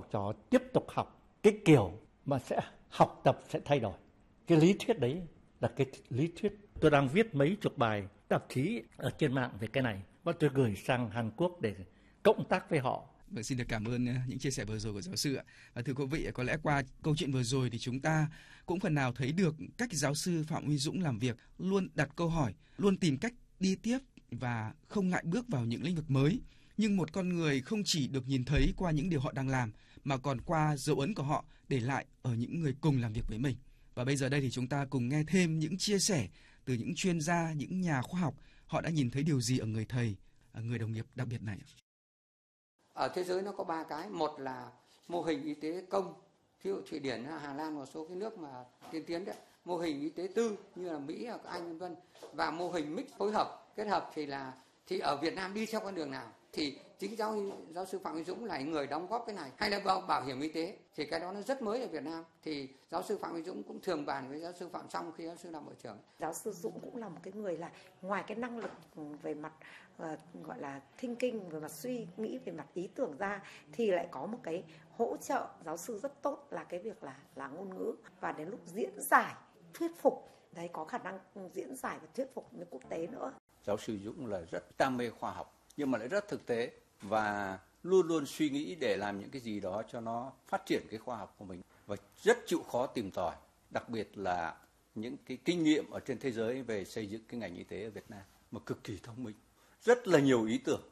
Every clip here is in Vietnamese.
trò tiếp tục học cái kiểu mà sẽ học tập sẽ thay đổi. Cái lý thuyết đấy là cái lý thuyết. Tôi đang viết mấy chục bài tạp chí ở trên mạng về cái này và tôi gửi sang Hàn Quốc để cộng tác với họ. Vâng, xin được cảm ơn những chia sẻ vừa rồi của giáo sư ạ. Và thưa quý vị, có lẽ qua câu chuyện vừa rồi thì chúng ta cũng phần nào thấy được cách giáo sư Phạm Huy Dũng làm việc, luôn đặt câu hỏi, luôn tìm cách đi tiếp và không ngại bước vào những lĩnh vực mới. Nhưng một con người không chỉ được nhìn thấy qua những điều họ đang làm, mà còn qua dấu ấn của họ để lại ở những người cùng làm việc với mình. Và bây giờ đây thì chúng ta cùng nghe thêm những chia sẻ từ những chuyên gia, những nhà khoa học, họ đã nhìn thấy điều gì ở người thầy, người đồng nghiệp đặc biệt này. Ở thế giới nó có 3 cái, một là mô hình y tế công, ví dụ Thụy Điển, Hà Lan, một số cái nước mà tiên tiến đấy, mô hình y tế tư như là Mỹ hoặc Anh vân vân, và mô hình mix phối hợp kết hợp thì ở Việt Nam đi theo con đường nào thì chính giáo sư Phạm Huy Dũng là người đóng góp cái này, hay là bảo hiểm y tế thì cái đó nó rất mới ở Việt Nam, thì giáo sư Phạm Huy Dũng cũng thường bàn với giáo sư Phạm Song khi giáo sư làm bộ trưởng. Giáo sư Dũng cũng là một cái người là ngoài cái năng lực về mặt gọi là thinking, về mặt suy nghĩ, về mặt ý tưởng ra thì lại có một cái hỗ trợ giáo sư rất tốt là cái việc là ngôn ngữ, và đến lúc diễn giải thuyết phục đấy, có khả năng diễn giải và thuyết phục với quốc tế nữa. Giáo sư Dũng là rất đam mê khoa học nhưng mà lại rất thực tế và luôn luôn suy nghĩ để làm những cái gì đó cho nó phát triển cái khoa học của mình, và rất chịu khó tìm tòi, đặc biệt là những cái kinh nghiệm ở trên thế giới về xây dựng cái ngành y tế ở Việt Nam, mà cực kỳ thông minh, rất là nhiều ý tưởng.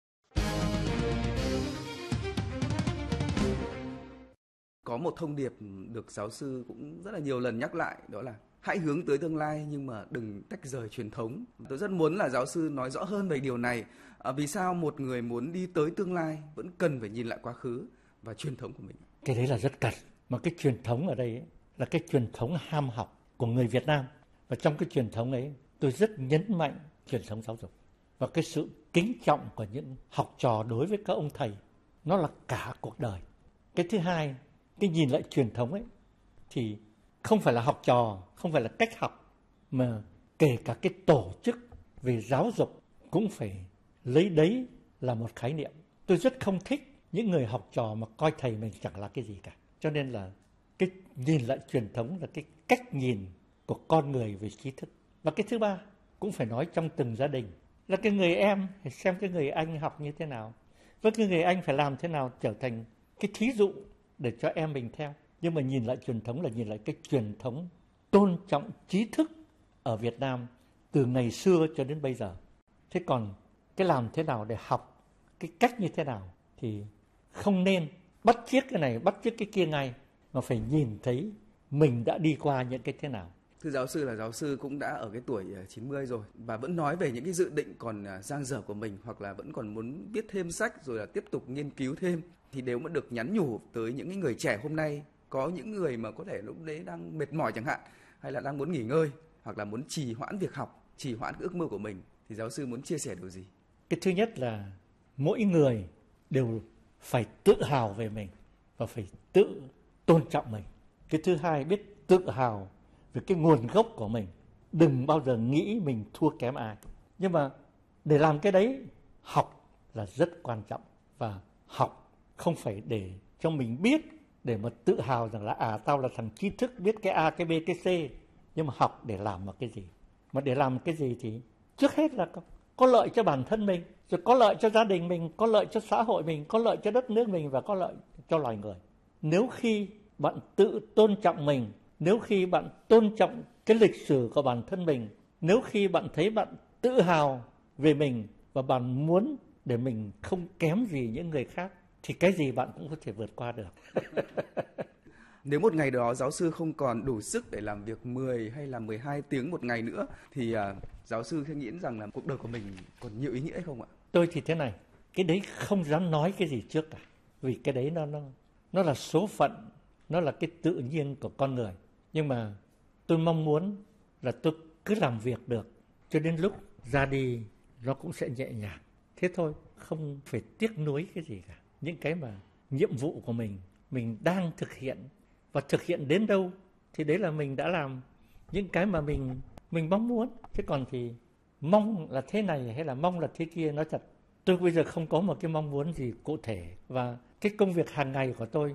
Có một thông điệp được giáo sư cũng rất là nhiều lần nhắc lại, đó là hãy hướng tới tương lai nhưng mà đừng tách rời truyền thống. Tôi rất muốn là giáo sư nói rõ hơn về điều này. Vì sao một người muốn đi tới tương lai vẫn cần phải nhìn lại quá khứ và truyền thống của mình? Cái đấy là rất cần. Mà cái truyền thống ở đây ấy, là cái truyền thống ham học của người Việt Nam. Và trong cái truyền thống ấy, tôi rất nhấn mạnh truyền thống giáo dục. Và cái sự kính trọng của những học trò đối với các ông thầy, nó là cả cuộc đời. Cái thứ hai, cái nhìn lại truyền thống ấy, thì không phải là học trò, không phải là cách học, mà kể cả cái tổ chức về giáo dục cũng phải lấy đấy là một khái niệm. Tôi rất không thích những người học trò mà coi thầy mình chẳng là cái gì cả. Cho nên là cái nhìn lại truyền thống là cái cách nhìn của con người về trí thức. Và cái thứ ba, cũng phải nói trong từng gia đình, là cái người em phải xem cái người anh học như thế nào, với cái người anh phải làm thế nào trở thành cái thí dụ để cho em mình theo. Nhưng mà nhìn lại truyền thống là nhìn lại cái truyền thống tôn trọng trí thức ở Việt Nam từ ngày xưa cho đến bây giờ. Thế còn cái làm thế nào để học, cái cách như thế nào thì không nên bắt chước cái này, bắt chước cái kia ngay, mà phải nhìn thấy mình đã đi qua những cái thế nào. Thưa giáo sư, là giáo sư cũng đã ở cái tuổi 90 rồi và vẫn nói về những cái dự định còn dang dở của mình, hoặc là vẫn còn muốn viết thêm sách rồi là tiếp tục nghiên cứu thêm. Thì nếu mà được nhắn nhủ tới những người trẻ hôm nay, có những người mà có thể lúc đấy đang mệt mỏi chẳng hạn, hay là đang muốn nghỉ ngơi, hoặc là muốn trì hoãn việc học, trì hoãn cái ước mơ của mình, thì giáo sư muốn chia sẻ điều gì? Cái thứ nhất là mỗi người đều phải tự hào về mình và phải tự tôn trọng mình. Cái thứ hai, biết tự hào về cái nguồn gốc của mình, đừng bao giờ nghĩ mình thua kém ai. Nhưng mà để làm cái đấy, học là rất quan trọng, và học không phải để cho mình biết, để mà tự hào rằng là tao là thằng trí thức biết cái A, cái B, cái C. Nhưng mà học để làm một cái gì? Mà để làm cái gì thì trước hết là có lợi cho bản thân mình, rồi có lợi cho gia đình mình, có lợi cho xã hội mình, có lợi cho đất nước mình, và có lợi cho loài người. Nếu khi bạn tự tôn trọng mình, nếu khi bạn tôn trọng cái lịch sử của bản thân mình, nếu khi bạn thấy bạn tự hào về mình và bạn muốn để mình không kém gì những người khác, thì cái gì bạn cũng có thể vượt qua được. Nếu một ngày đó giáo sư không còn đủ sức để làm việc 10 hay là 12 tiếng một ngày nữa, thì giáo sư nghĩ rằng là cuộc đời của mình còn nhiều ý nghĩa hay không ạ? Tôi thì thế này, cái đấy không dám nói cái gì trước cả. Vì cái đấy nó là số phận, nó là cái tự nhiên của con người. Nhưng mà tôi mong muốn là tôi cứ làm việc được, cho đến lúc ra đi nó cũng sẽ nhẹ nhàng. Thế thôi, không phải tiếc nuối cái gì cả. Những cái mà nhiệm vụ của mình đang thực hiện, và thực hiện đến đâu thì đấy là mình đã làm những cái mà mình mong muốn. Chứ còn thì mong là thế này hay là mong là thế kia, nói thật, tôi bây giờ không có một cái mong muốn gì cụ thể. Và cái công việc hàng ngày của tôi